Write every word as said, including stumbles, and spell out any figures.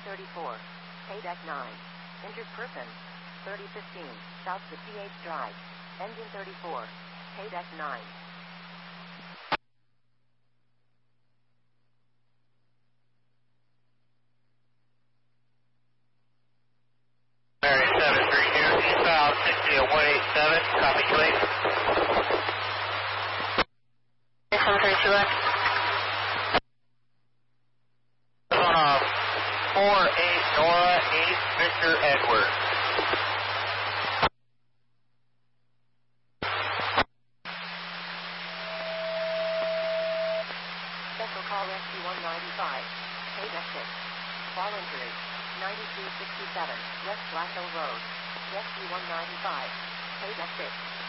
thirty-four. Paydeck nine. Injured person. thirty fifteen. South to T H Drive. Engine thirty-four. Paydeck nine. Mary seven three two, eastbound sixty at one eight seven, copy clean. seven three two X. On off, four eight Nora, eight Victor Edward. Special call S C one ninety-five. Paydeck six. Fall injury. ninety-two sixty-seven, West Black Hill Road. S C one ninety-five. Paydeck six.